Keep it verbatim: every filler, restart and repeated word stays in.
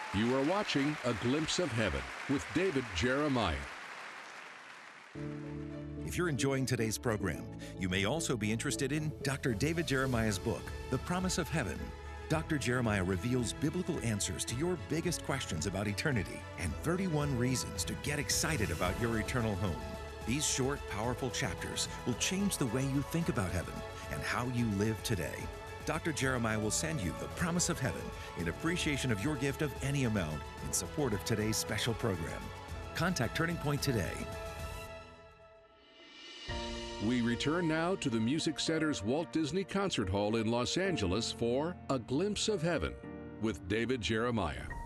You are watching A Glimpse of Heaven with David Jeremiah. If you're enjoying today's program, you may also be interested in Doctor David Jeremiah's book, The Promise of Heaven. Doctor Jeremiah reveals biblical answers to your biggest questions about eternity and thirty-one reasons to get excited about your eternal home. These short, powerful chapters will change the way you think about heaven and how you live today. Doctor Jeremiah will send you The Promise of Heaven in appreciation of your gift of any amount in support of today's special program. Contact Turning Point today. We return now to the Music Center's Walt Disney Concert Hall in Los Angeles for A Glimpse of Heaven with David Jeremiah.